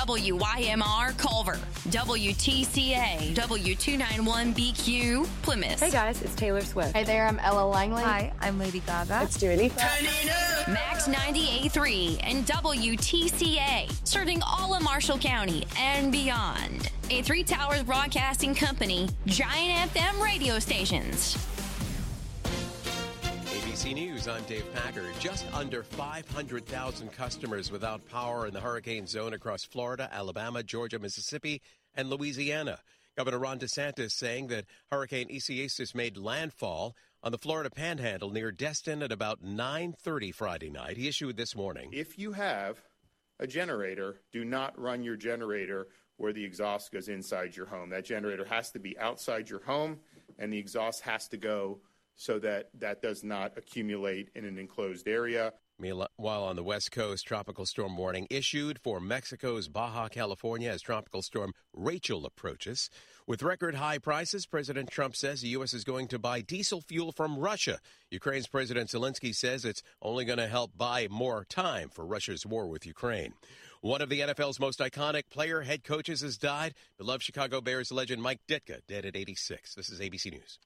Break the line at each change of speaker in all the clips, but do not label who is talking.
WYMR Culver, WTCA, W291BQ Plymouth.
Hey guys, it's Taylor Swift.
Hey there, I'm Ella Langley.
Hi, I'm Lady Gaga.
It's Dua Lipa.
Max 98.3 and WTCA, serving all of Marshall County and beyond. A Three Towers Broadcasting Company, Giant FM radio stations.
ABC News, I'm Dave Packard. Just under 500,000 customers without power in the hurricane zone across Florida, Alabama, Georgia, Mississippi, and Louisiana. Governor Ron DeSantis saying that Hurricane Isaias made landfall on the Florida Panhandle near Destin at about 9:30 Friday night. He issued this morning.
If you have a generator, do not run your generator where the exhaust goes inside your home. That generator has to be outside your home, and the exhaust has to go so that that does not accumulate in an enclosed area.
While on the West Coast, tropical storm warning issued for Mexico's Baja California as tropical storm Rachel approaches. With record high prices, President Trump says the U.S. is going to buy diesel fuel from Russia. Ukraine's President Zelensky says it's only going to help buy more time for Russia's war with Ukraine. One of the NFL's most iconic head coaches has died. Beloved Chicago Bears legend Mike Ditka, dead at 86. This is ABC News.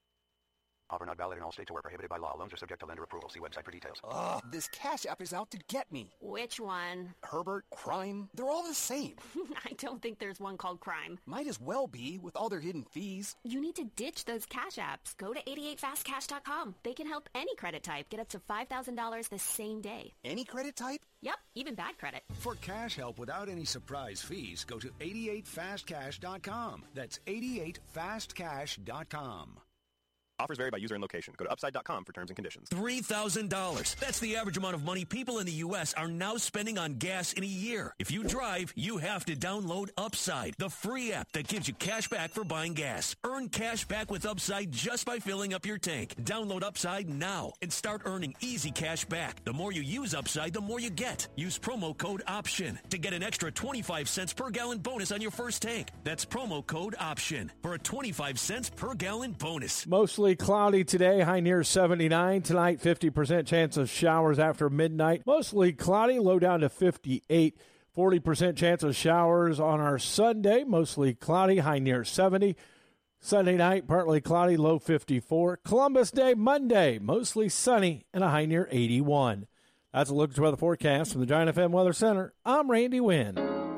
Offer not valid in all states or where prohibited by law. Loans are subject to lender approval. See website for details.
Ugh, this Cash App is out to get me.
Which one?
Herbert, Crime, they're all the same.
I don't think there's one called Crime.
Might as well be, with all their hidden fees.
You need to ditch those Cash Apps. Go to 88fastcash.com. They can help any credit type get up to $5,000 the same day.
Any credit type?
Yep, even bad credit.
For cash help without any surprise fees, go to 88fastcash.com. That's 88fastcash.com.
Offers vary by user and location. Go to upside.com for terms and conditions.
$3,000. That's the average amount of money people in the U.S. are now spending on gas in a year. If you drive, you have to download Upside, the free app that gives you cash back for buying gas. Earn cash back with Upside just by filling up your tank. Download Upside now and start earning easy cash back. The more you use Upside, the more you get. Use promo code OPTION to get an extra 25 cents per gallon bonus on your first tank. That's promo code OPTION for a 25 cents per gallon bonus.
Mostly cloudy today, high near 79. Tonight, 50% chance of showers after midnight. Mostly cloudy, low down to 58. 40% chance of showers on our Sunday. Mostly cloudy, high near 70. Sunday night, partly cloudy, low 54. Columbus Day, Monday, mostly sunny and a high near 81. That's a look at the weather forecast from the Giant FM Weather Center. I'm Randy Wynn.